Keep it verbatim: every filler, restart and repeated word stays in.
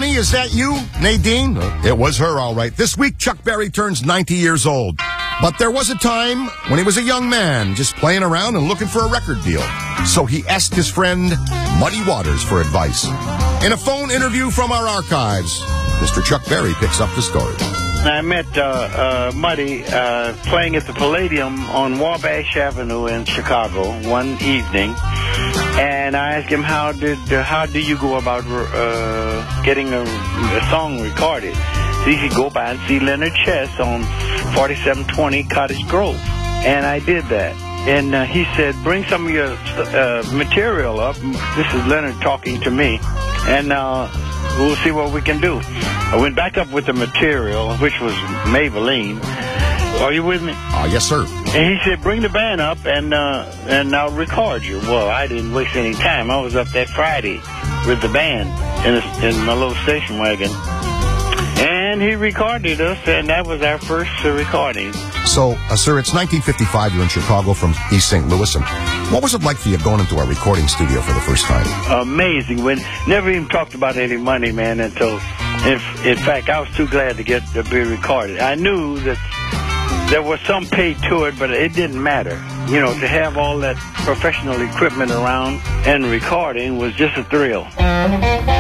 Honey, is that you, Nadine? It was her, all right. This week, Chuck Berry turns ninety years old. But there was a time when he was a young man, just playing around and looking for a record deal. So he asked his friend Muddy Waters for advice. In a phone interview from our archives, Mister Chuck Berry picks up the story. I met uh, uh, Muddy uh, playing at the Palladium on Wabash Avenue in Chicago one evening, and I asked him, how did uh, how do you go about uh, getting a, a song recorded? So he could go by and see Leonard Chess on forty-seven twenty Cottage Grove, and I did that. And uh, he said, bring some of your uh, material up. This is Leonard talking to me, and uh, we'll see what we can do. I went back up with the material, which was Maybelline. Are you with me? Ah, uh, yes, sir. And he said, bring the band up, and uh, and I'll record you. Well, I didn't waste any time. I was up that Friday with the band in, a, in my little station wagon. And he recorded us, and that was our first uh, recording. So, uh, sir, it's nineteen fifty-five. You're in Chicago from East Saint Louis. And what was it like for you going into a recording studio for the first time? Amazing. We never even talked about any money, man, until, if, in fact, I was too glad to get to be recorded. I knew that there was some pay to it, but it didn't matter. You know, to have all that professional equipment around and recording was just a thrill.